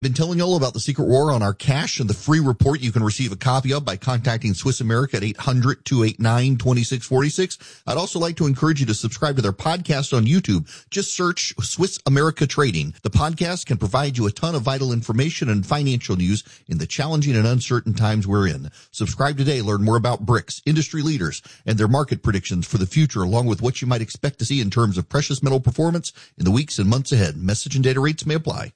Been telling you all about the secret war on our cash and the free report you can receive a copy of by contacting Swiss America at 800-289-2646. I'd also like to encourage you to subscribe to their podcast on YouTube. Just search Swiss America Trading. The podcast can provide you a ton of vital information and financial news in the challenging and uncertain times we're in. Subscribe today. Learn more about BRICS, industry leaders, and their market predictions for the future, along with what you might expect to see in terms of precious metal performance in the weeks and months ahead. Message and data rates may apply.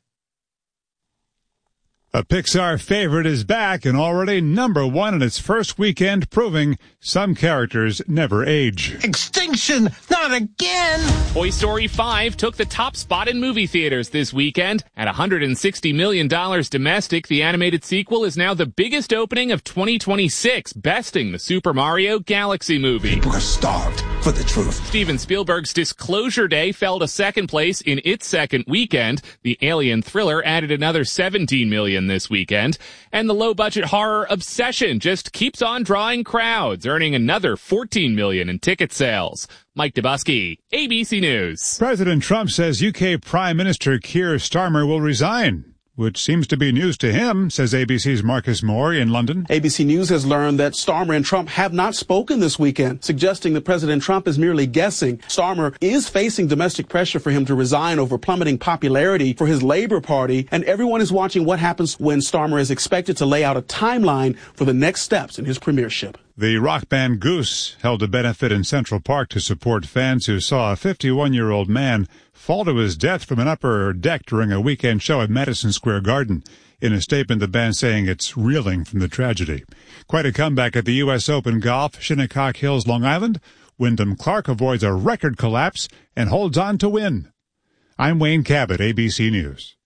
A Pixar favorite is back and already #1 in its first weekend, proving some characters never age. Extinction! Not again! Toy Story 5 took the top spot in movie theaters this weekend. At $160 million domestic, the animated sequel is now the biggest opening of 2026, besting the Super Mario Galaxy movie. People are starved for the truth. Steven Spielberg's Disclosure Day fell to second place in its second weekend. The Alien thriller added another $17 million this weekend. And the low-budget horror Obsession just keeps on drawing crowds, earning another $14 million in ticket sales. Mike Dubusky, ABC News. President Trump says UK Prime Minister Keir Starmer will resign, which seems to be news to him, says ABC's Marcus Moore in London. ABC News has learned that Starmer and Trump have not spoken this weekend, suggesting that President Trump is merely guessing. Starmer is facing domestic pressure for him to resign over plummeting popularity for his Labour Party, and everyone is watching what happens when Starmer is expected to lay out a timeline for the next steps in his premiership. The rock band Goose held a benefit in Central Park to support fans who saw a 51-year-old man fall to his death from an upper deck during a weekend show at Madison Square Garden. In a statement, the band saying it's reeling from the tragedy. Quite a comeback at the U.S. Open Golf, Shinnecock Hills, Long Island. Wyndham Clark avoids a record collapse and holds on to win. I'm Wayne Cabot, ABC News.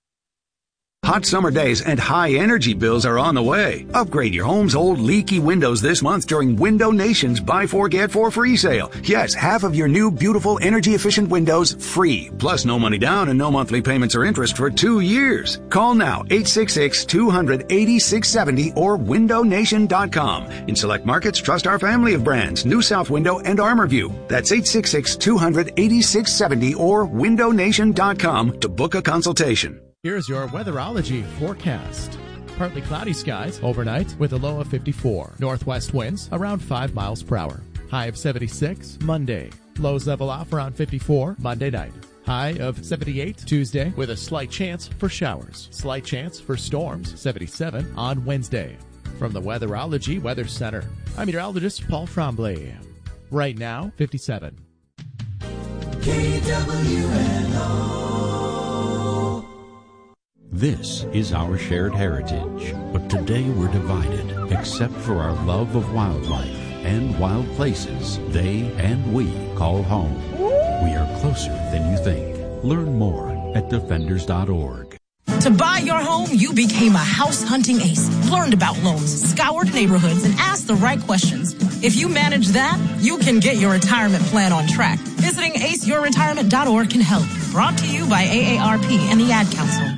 Hot summer days and high energy bills are on the way. Upgrade your home's old leaky windows this month during Window Nation's Buy 4 Get 4 free sale. Yes, half of your new beautiful energy efficient windows free. Plus no money down and no monthly payments or interest for 2 years. Call now 866-200-8670 or windownation.com. In select markets, trust our family of brands, New South Window and ArmorView. That's 866-200-8670 or windownation.com to book a consultation. Here's your weatherology forecast. Partly cloudy skies overnight with a low of 54. Northwest winds around 5 miles per hour. High of 76 Monday. Lows level off around 54 Monday night. High of 78 Tuesday with a slight chance for showers. Slight chance for storms, 77 on Wednesday. From the Weatherology Weather Center, I'm meteorologist Paul Tremblay. Right now, 57. KWNO. This is our shared heritage, but today we're divided, except for our love of wildlife and wild places they and we call home. We are closer than you think. Learn more at defenders.org. To buy your home, you became a house hunting ace, learned about loans, scoured neighborhoods, and asked the right questions. If you manage that, you can get your retirement plan on track. Visiting aceyourretirement.org can help. Brought to you by AARP and the Ad Council.